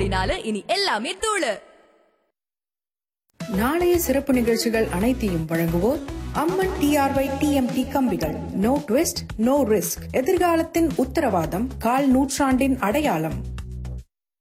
ஜோடினால இனி எல்லாமே தூளு. நாளைய சிறப்பு நிகழ்ச்சிகள் அனைத்தையும் வழங்குவோர் அம்மன் டிஆர்ஒய் டிஎம்டி கம்பிகள். No twist no risk. எதிர்காலத்தின் உத்தரவாதம், கால் நூற்றாண்டின் அடையாளம்.